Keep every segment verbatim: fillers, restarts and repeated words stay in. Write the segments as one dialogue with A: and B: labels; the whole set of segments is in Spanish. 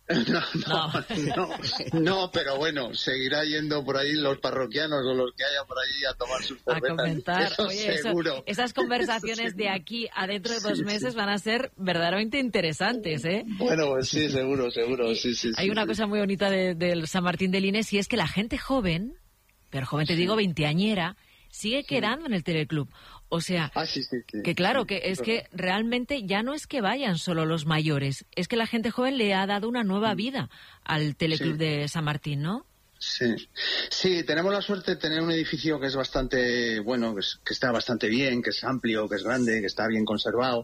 A: No, no, no, no, no, pero bueno, seguirá yendo por ahí los parroquianos o los que haya por ahí a tomar sus cervezas.
B: A comentar.
A: Eso
B: Oye,
A: seguro.
B: Eso, esas conversaciones de aquí a dentro de dos sí, meses sí. van a ser verdaderamente interesantes, ¿eh?
A: Bueno, pues sí, seguro, seguro, sí, sí.
B: Hay
A: sí,
B: una
A: sí.
B: cosa muy bonita del de San Martín de Lines, y es que la gente joven, pero joven te digo veinteañera, sigue quedando en el Teleclub. O sea,
A: ah, sí, sí, sí.
B: que claro, que es que realmente ya no es que vayan solo los mayores, es que la gente joven le ha dado una nueva vida al Teleclub sí. de San Martín, ¿no?
A: Sí, sí, tenemos la suerte de tener un edificio que es bastante, bueno, que, es, que está bastante bien, que es amplio, que es grande, que está bien conservado.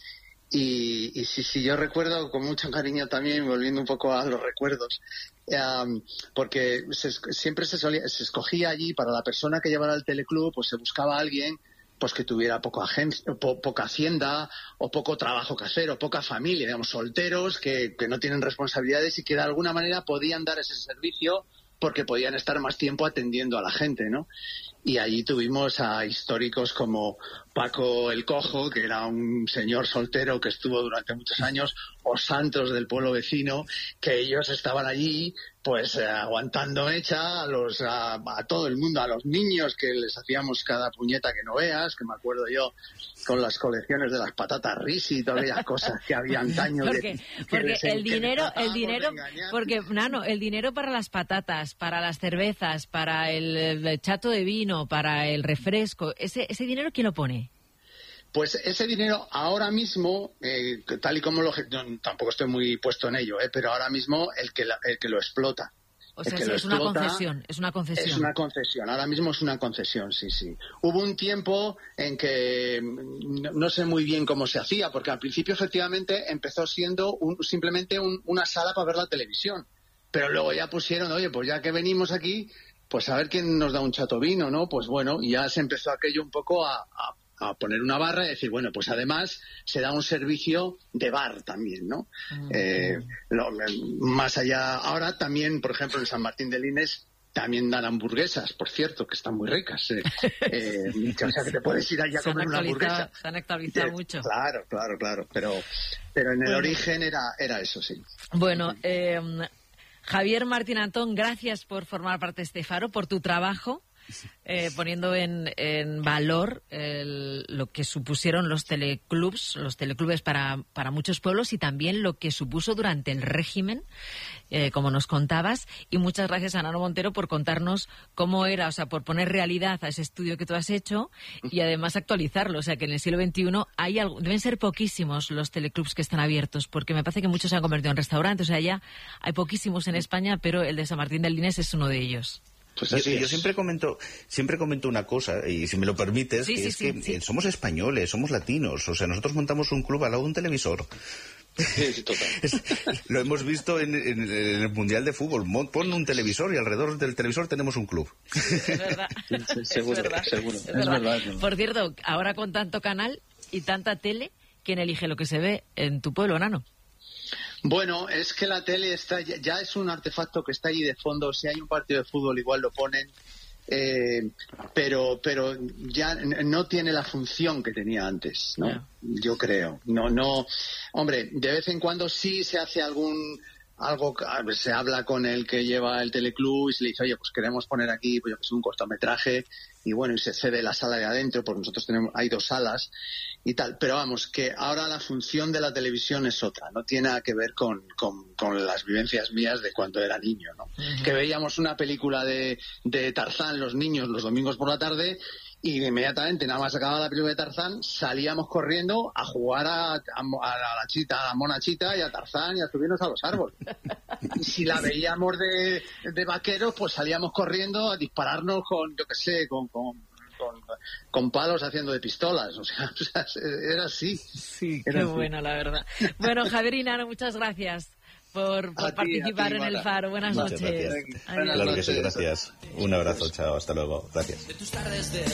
A: Y, y sí, sí, yo recuerdo con mucho cariño también, volviendo un poco a los recuerdos, um, porque se, siempre se, solía, se escogía allí para la persona que llevara el Teleclub, pues se buscaba a alguien pues que tuviera poco agencia, po, poca hacienda o poco trabajo que hacer o poca familia, digamos, solteros que, que no tienen responsabilidades y que de alguna manera podían dar ese servicio porque podían estar más tiempo atendiendo a la gente, ¿no? Y allí tuvimos a históricos como Paco el Cojo, que era un señor soltero que estuvo durante muchos años, o Santos del pueblo vecino, que ellos estaban allí pues eh, aguantando mecha a, los, a, a todo el mundo, a los niños que les hacíamos cada puñeta que no veas, que me acuerdo yo con las colecciones de las patatas Risi y todas aquellas cosas que había antaño.
B: Porque,
A: de,
B: porque el dinero, el dinero, porque Nano, el dinero para las patatas, para las cervezas, para el, el chato de vino, para el refresco, ese, ese dinero ¿quién lo pone?
A: Pues ese dinero ahora mismo, eh, tal y como lo... No, tampoco estoy muy puesto en ello, eh, pero ahora mismo el que, la, el que lo explota.
B: O sea, sí, es explota, una concesión, es una concesión.
A: Es una concesión, ahora mismo es una concesión, sí, sí. Hubo un tiempo en que no, no sé muy bien cómo se hacía, porque al principio efectivamente empezó siendo un, simplemente un, una sala para ver la televisión. Pero luego ya pusieron, oye, pues ya que venimos aquí, pues a ver quién nos da un chato vino, ¿no? Pues bueno, ya se empezó aquello un poco a... a a poner una barra y decir, bueno, pues además se da un servicio de bar también, ¿no? Mm. Eh, lo, más allá, ahora también, por ejemplo, en San Martín de Lines también dan hamburguesas, por cierto, que están muy ricas. Eh, eh, o sea, que te puedes ir allá a comer una hamburguesa.
B: Se han actualizado
A: eh,
B: mucho.
A: Claro, claro, claro, pero, pero en el bueno. origen era, era eso, sí.
B: Bueno, eh, Javier Martín Antón, gracias por formar parte de este faro, por tu trabajo. Eh, poniendo en, en valor el, lo que supusieron los teleclubs, los teleclubes para, para muchos pueblos y también lo que supuso durante el régimen, eh, como nos contabas. Y muchas gracias a Nano Montero por contarnos cómo era, o sea, por poner realidad a ese estudio que tú has hecho y además actualizarlo. O sea, que en el siglo veintiuno hay algo, deben ser poquísimos los teleclubs que están abiertos, porque me parece que muchos se han convertido en restaurantes. O sea, ya hay poquísimos en España, pero el de San Martín de Lines es uno de ellos.
C: Pues yo, yo siempre comento siempre comento una cosa, y si me lo permites,
B: sí,
C: que
B: sí,
C: es
B: sí,
C: que
B: sí.
C: somos españoles, somos latinos, o sea, nosotros montamos un club al lado de un televisor.
A: Sí, sí, total.
C: Es, lo hemos visto en, en, en el Mundial de Fútbol. Pon un televisor y alrededor del televisor tenemos un club.
B: Es verdad.
A: Sí, sí, seguro,
B: es verdad.
A: seguro.
B: Es
A: es
B: verdad.
A: verdad. Es verdad.
B: Por cierto, ahora con tanto canal y tanta tele, ¿quién elige lo que se ve en tu pueblo, Nano?
A: Bueno, es que la tele está ya es un artefacto que está ahí de fondo. Si hay un partido de fútbol igual lo ponen. Eh, pero pero ya no tiene la función que tenía antes, ¿no? Yeah. Yo creo. No, no. Hombre, de vez en cuando sí se hace algún algo, se habla con el que lleva el teleclub y se le dice, oye, pues queremos poner aquí, pues yo que sé, un cortometraje, y bueno, y se cede la sala de adentro, porque nosotros tenemos, hay dos salas y tal, pero vamos, que ahora la función de la televisión es otra, no tiene nada que ver con, con, con las vivencias mías de cuando era niño, ¿no? Uh-huh. Que veíamos una película de, de Tarzán los niños los domingos por la tarde y inmediatamente, nada más acababa la película de Tarzán, salíamos corriendo a jugar a, a, a la chita, a la mona chita y a Tarzán y a subirnos a los árboles. Y si la veíamos de, de vaqueros, pues salíamos corriendo a dispararnos con, yo qué sé, con, con, con, con palos haciendo de pistolas. O sea, o sea era así.
B: Sí,
A: era
B: qué
A: así.
B: bueno, la verdad. Bueno, Javier y Nano, muchas gracias por, por
A: ti,
B: participar
A: ti,
B: en
A: Mara.
B: el Faro. Buenas
C: Muchas
B: noches.
C: Gracias. Claro que sí, gracias. Un abrazo, chao, hasta luego. Gracias.
D: De tus tardes de